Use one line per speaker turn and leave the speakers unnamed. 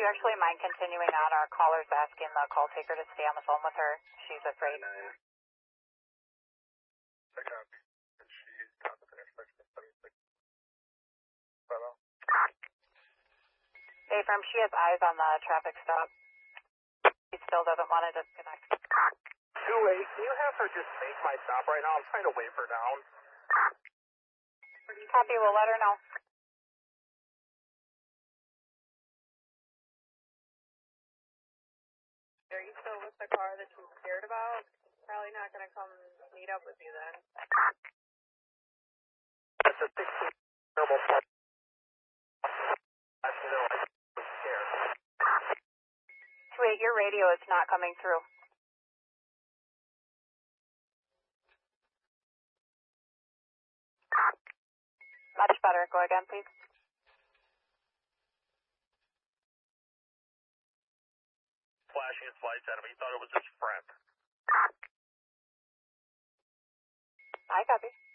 you actually mind continuing on? Our caller's asking the call taker to stay on the phone with her. She's afraid. Affirm, she has eyes on the traffic stop. She still doesn't want to disconnect.
2-8, can you have her just make my stop right now? I'm trying to wave her down.
Copy, we'll let her know.
Are you still with the car that she's scared about? Probably not going to come meet up with you then.
That's a 16 terrible play. I know, I was scared.
2-8, your radio is not coming through. Much better. Go again, please.
Flashing his lights at him. He thought it was his friend.
I copy.